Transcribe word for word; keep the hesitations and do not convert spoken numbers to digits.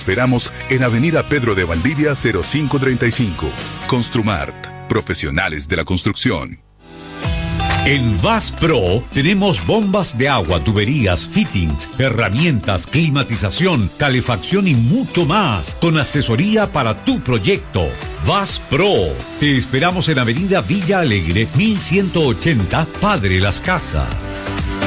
esperamos en Avenida Pedro de Valdivia cero cinco treinta y cinco. Construmart, profesionales de la construcción. En Vas Pro tenemos bombas de agua, tuberías, fittings, herramientas, climatización, calefacción y mucho más, con asesoría para tu proyecto. Vas Pro. Te esperamos en Avenida Villa Alegre, mil ciento ochenta, Padre Las Casas.